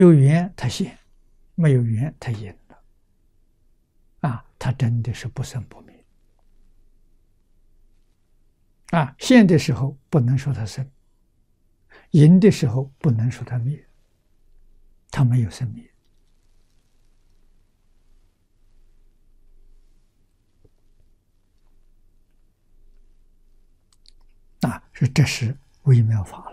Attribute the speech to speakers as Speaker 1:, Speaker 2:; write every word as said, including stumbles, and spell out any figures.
Speaker 1: 有缘他现，没有缘他隐了。啊，他真的是不生不灭。啊，现的时候不能说他生，隐的时候不能说他灭，他没有生灭。啊，是这是微妙法了。